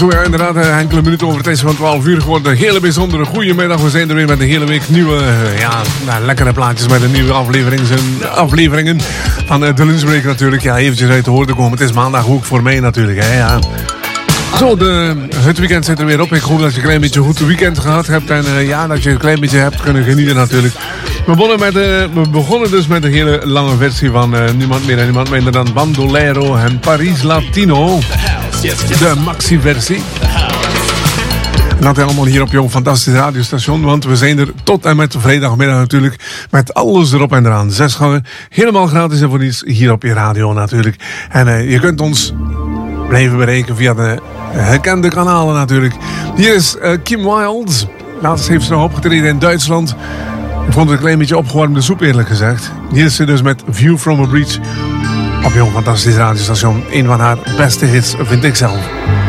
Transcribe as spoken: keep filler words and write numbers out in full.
Zo ja, inderdaad, enkele minuten over het is van twaalf uur geworden. Een hele bijzondere goedemiddag. We zijn er weer met een hele week nieuwe, ja, nou, lekkere plaatjes met een nieuwe afleveringen, afleveringen van de Lunchbreak natuurlijk. Ja, eventjes uit de hoorde komen. Het is maandag ook voor mij natuurlijk, hè, ja. Zo, de, het weekend zit er weer op. Ik hoop dat je een klein beetje een goed weekend gehad hebt. En uh, ja, dat je een klein beetje hebt kunnen genieten natuurlijk. We begonnen, met, uh, we begonnen dus met een hele lange versie van uh, niemand meer en niemand minder dan Bandolero en Paris Latino. De maxi-versie. En dat allemaal hier op jouw fantastische radiostation. Want we zijn er tot en met vrijdagmiddag natuurlijk. Met alles erop en eraan. Zes gangen. Helemaal gratis en voor niets hier op je radio natuurlijk. En uh, je kunt ons blijven bereiken via de gekende kanalen natuurlijk. Hier is uh, Kim Wilde. Laatst heeft ze nog opgetreden in Duitsland. Ik vond het een klein beetje opgewarmde soep eerlijk gezegd. Hier is ze dus met View from a Bridge op jouw fantastische radiostation. Een van haar beste hits vind ik zelf.